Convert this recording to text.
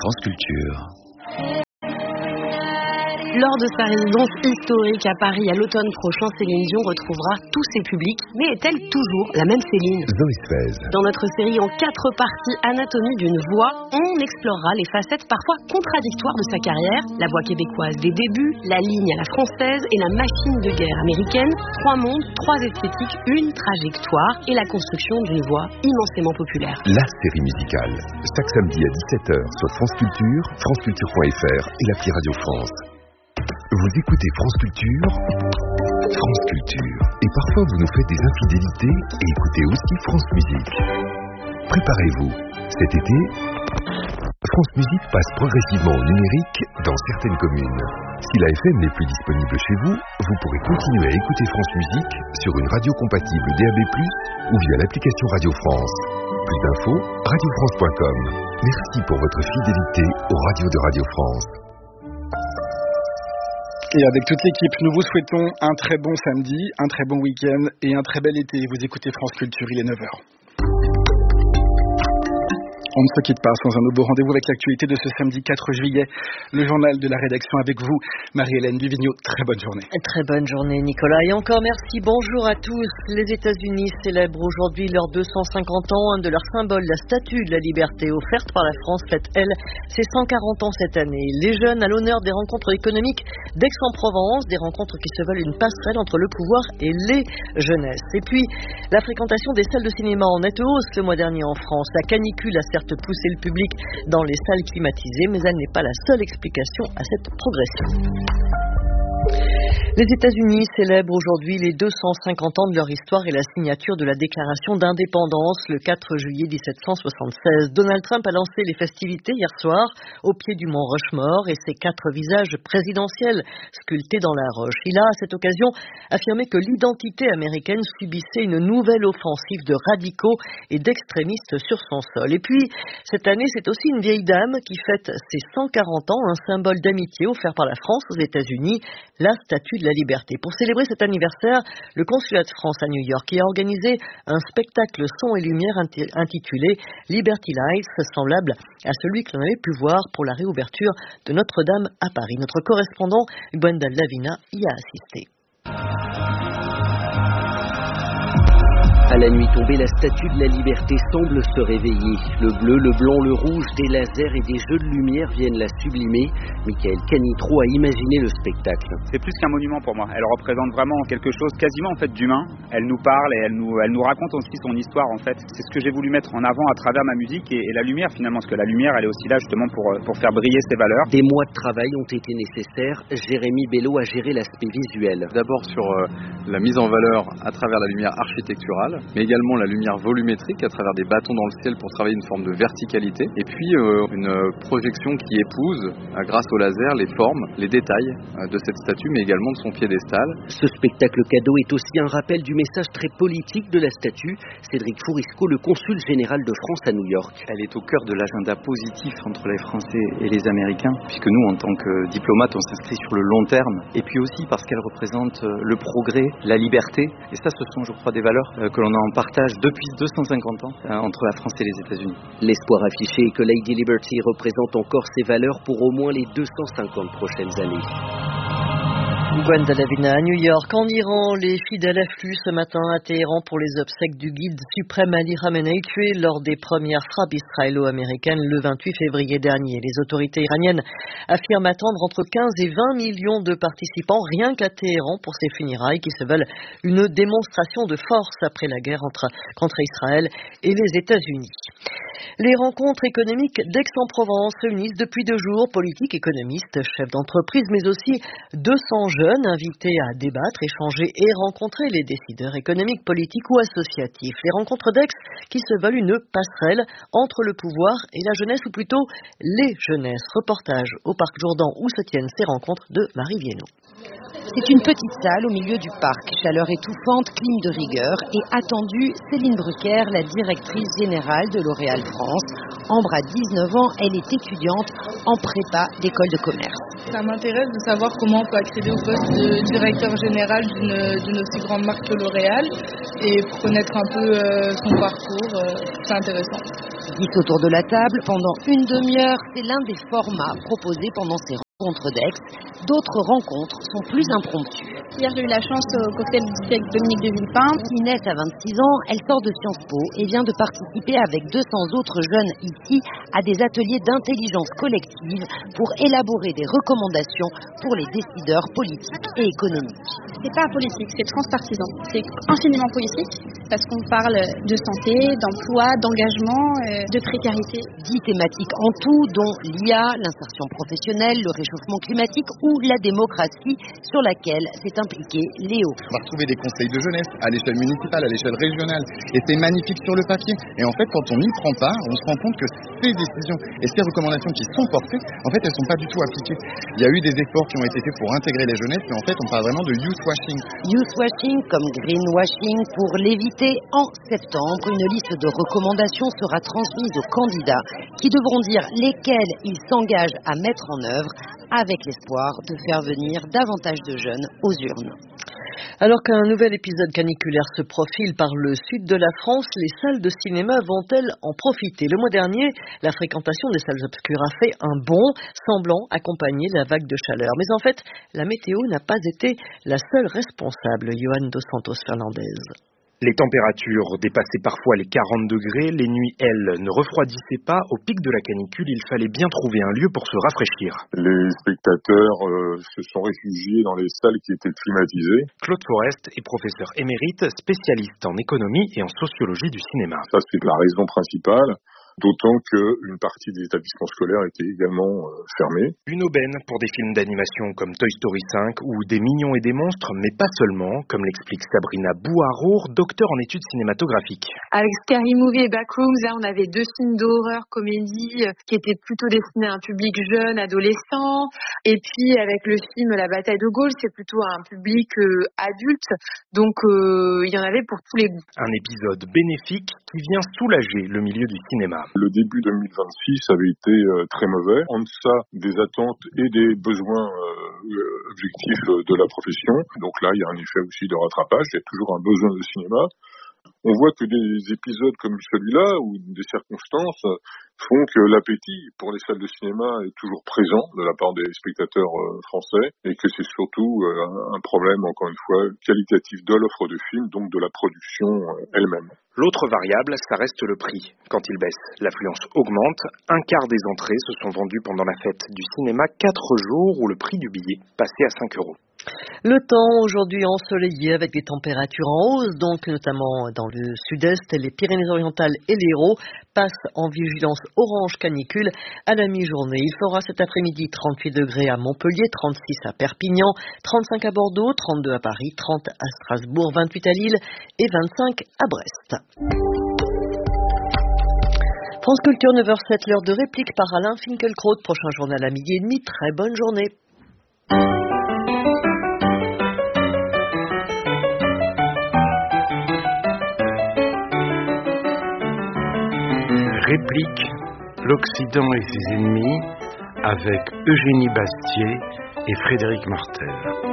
France Culture. Lors de sa résidence historique à Paris à l'automne prochain, Céline Dion retrouvera tous ses publics. Mais est-elle toujours la même Céline ? Zoé Sfez. Dans notre série en 4 parties, Anatomie d'une voix, on explorera les facettes parfois contradictoires de sa carrière. La voix québécoise des débuts, la ligne à la française et la machine de guerre américaine. 3 mondes, 3 esthétiques, une trajectoire et la construction d'une voix immensément populaire. La série musicale. Chaque samedi à 17h sur France Culture, franceculture.fr et l'appli Radio France. Vous écoutez France Culture, et parfois vous nous faites des infidélités et écoutez aussi France Musique. Préparez-vous, cet été, France Musique passe progressivement au numérique dans certaines communes. Si la FM n'est plus disponible chez vous, vous pourrez continuer à écouter France Musique sur une radio compatible DAB+, ou via l'application Radio France. Plus d'infos, radiofrance.com. Merci pour votre fidélité aux radios de Radio France. Et avec toute l'équipe, nous vous souhaitons un très bon samedi, un très bon week-end et un très bel été. Vous écoutez France Culture, il est 9h. On ne se quitte pas sans un nouveau rendez-vous avec l'actualité de ce samedi 4 juillet. Le journal de la rédaction avec vous, Marie-Hélène Duvigneau. Très bonne journée. Très bonne journée, Nicolas. Et encore merci. Bonjour à tous. Les États-Unis célèbrent aujourd'hui leurs 250 ans. Un de leurs symboles, la statue de la liberté offerte par la France, fête, elle, ses 140 ans cette année. Les jeunes à l'honneur des rencontres économiques d'Aix-en-Provence, des rencontres qui se veulent une passerelle entre le pouvoir et les jeunesses. Et puis, la fréquentation des salles de cinéma en nette hausse le mois dernier en France. La canicule a certes pousser le public dans les salles climatisées, mais elle n'est pas la seule explication à cette progression. Les États-Unis célèbrent aujourd'hui les 250 ans de leur histoire et la signature de la déclaration d'indépendance le 4 juillet 1776. Donald Trump a lancé les festivités hier soir au pied du mont Rushmore et ses 4 visages présidentiels sculptés dans la roche. Il a à cette occasion affirmé que l'identité américaine subissait une nouvelle offensive de radicaux et d'extrémistes sur son sol. Et puis, cette année, c'est aussi une vieille dame qui fête ses 140 ans, un symbole d'amitié offert par la France aux États-Unis, la statue de la liberté. Pour célébrer cet anniversaire, le consulat de France à New York a organisé un spectacle son et lumière intitulé Liberty Lights, semblable à celui que l'on avait pu voir pour la réouverture de Notre-Dame à Paris. Notre correspondant Gwendal Lavina y a assisté. À la nuit tombée, la statue de la liberté semble se réveiller. Le bleu, le blanc, le rouge, des lasers et des jeux de lumière viennent la sublimer. Michael Canitro a imaginé le spectacle. C'est plus qu'un monument pour moi. Elle représente vraiment quelque chose quasiment en fait d'humain. Elle nous parle et elle nous raconte aussi son histoire en fait. C'est ce que j'ai voulu mettre en avant à travers ma musique et la lumière finalement, parce que la lumière elle est aussi là justement pour faire briller ses valeurs. Des mois de travail ont été nécessaires. Jérémy Bello a géré l'aspect visuel. D'abord sur la mise en valeur à travers la lumière architecturale, mais également la lumière volumétrique à travers des bâtons dans le ciel pour travailler une forme de verticalité, et puis une projection qui épouse, grâce au laser, les formes, les détails de cette statue, mais également de son piédestal. Ce spectacle cadeau est aussi un rappel du message très politique de la statue. Cédric Fourisco, le consul général de France à New York. Elle est au cœur de l'agenda positif entre les Français et les Américains, puisque nous, en tant que diplomates, on s'inscrit sur le long terme, et puis aussi parce qu'elle représente le progrès, la liberté, et ça, ce sont, je crois, des valeurs que l'on a en partage depuis 250 ans entre la France et les États-Unis. L'espoir affiché est que Lady Liberty représente encore ses valeurs pour au moins les 250 prochaines années. Gwendal Lavina à New York. En Iran, les fidèles affluent ce matin à Téhéran pour les obsèques du guide suprême Ali Khamenei, tué lors des premières frappes israélo-américaines le 28 février dernier. Les autorités iraniennes affirment attendre entre 15 et 20 millions de participants rien qu'à Téhéran pour ces funérailles qui se veulent une démonstration de force après la guerre contre Israël et les États-Unis. Les rencontres économiques d'Aix-en-Provence réunissent depuis 2 jours politiques, économistes, chefs d'entreprise, mais aussi 200 jeunes invités à débattre, échanger et rencontrer les décideurs économiques, politiques ou associatifs. Les rencontres d'Aix qui se veulent une passerelle entre le pouvoir et la jeunesse, ou plutôt les jeunesses. Reportage au Parc Jourdan où se tiennent ces rencontres de Marie Viennot. C'est une petite salle au milieu du parc. Chaleur étouffante, clim de rigueur et attendue, Céline Brucker, la directrice générale de L'Oréal France. Ambre a 19 ans, elle est étudiante en prépa d'école de commerce. Ça m'intéresse de savoir comment on peut accéder au poste de directeur général d'une aussi grande marque que L'Oréal et pour connaître un peu son parcours, c'est intéressant. 10 autour de la table pendant une demi-heure, c'est l'un des formats proposés pendant ces rencontres d'Aix. D'autres rencontres sont plus impromptues. Hier, j'ai eu la chance au cocktail avec Dominique de Villepin. Inès a 26 ans, elle sort de Sciences Po et vient de participer avec 200 autres jeunes ici à des ateliers d'intelligence collective pour élaborer des recommandations pour les décideurs politiques et économiques. C'est pas politique, c'est transpartisan. C'est infiniment politique parce qu'on parle de santé, d'emploi, d'engagement, de précarité. 10 thématiques en tout, dont l'IA, l'insertion professionnelle, le réchauffement climatique ou la démocratie, sur laquelle s'est impliqué Léo. On va retrouver des conseils de jeunesse à l'échelle municipale, à l'échelle régionale. Et c'est magnifique sur le papier. Et en fait, quand on y prend part, on se rend compte que ces décisions et ces recommandations qui sont portées, en fait, elles ne sont pas du tout appliquées. Il y a eu des efforts qui ont été faits pour intégrer les jeunesses, mais en fait, on parle vraiment de youthwashing. Youthwashing comme greenwashing. Pour l'éviter, en septembre, une liste de recommandations sera transmise aux candidats qui devront dire lesquelles ils s'engagent à mettre en œuvre avec l'espoir de faire venir davantage de jeunes aux urnes. Alors qu'un nouvel épisode caniculaire se profile par le sud de la France, les salles de cinéma vont-elles en profiter? Le mois dernier, la fréquentation des salles obscures a fait un bond, semblant accompagner la vague de chaleur. Mais en fait, la météo n'a pas été la seule responsable. Johan dos Santos Fernandez. Les températures dépassaient parfois les 40 degrés, les nuits, elles, ne refroidissaient pas. Au pic de la canicule, il fallait bien trouver un lieu pour se rafraîchir. Les spectateurs se sont réfugiés dans les salles qui étaient climatisées. Claude Forest est professeur émérite, spécialiste en économie et en sociologie du cinéma. Ça, c'est la raison principale. D'autant qu'une partie des établissements scolaires était également fermée. Une aubaine pour des films d'animation comme Toy Story 5 ou Des mignons et des monstres, mais pas seulement, comme l'explique Sabrina Bouharour, docteur en études cinématographiques. Avec Scary Movie et Backrooms, là, on avait 2 films d'horreur, comédie, qui étaient plutôt destinés à un public jeune, adolescent. Et puis, avec le film La bataille de Gaulle, c'est plutôt un public adulte. Donc, il y en avait pour tous les goûts. Un épisode bénéfique qui vient soulager le milieu du cinéma. Le début 2026 avait été très mauvais, en deçà des attentes et des besoins objectifs de la profession. Donc là, il y a un effet aussi de rattrapage, il y a toujours un besoin de cinéma. On voit que des épisodes comme celui-là, ou des circonstances, font que l'appétit pour les salles de cinéma est toujours présent de la part des spectateurs français, et que c'est surtout un problème, encore une fois, qualitatif de l'offre de films, donc de la production elle-même. L'autre variable, ça reste le prix. Quand il baisse, l'affluence augmente. Un quart des entrées se sont vendues pendant la fête du cinéma, 4 jours où le prix du billet passait à 5 €. Le temps aujourd'hui ensoleillé avec des températures en hausse, donc notamment dans le sud-est, les Pyrénées-Orientales et l'Hérault passent en vigilance orange canicule à la mi-journée. Il fera cet après-midi 38 degrés à Montpellier, 36 à Perpignan, 35 à Bordeaux, 32 à Paris, 30 à Strasbourg, 28 à Lille et 25 à Brest. France Culture 9h07, l'heure de réplique par Alain Finkielkraut. Prochain journal à 12h30. Très bonne journée. Réplique, l'Occident et ses ennemis, avec Eugénie Bastier et Frédéric Martel.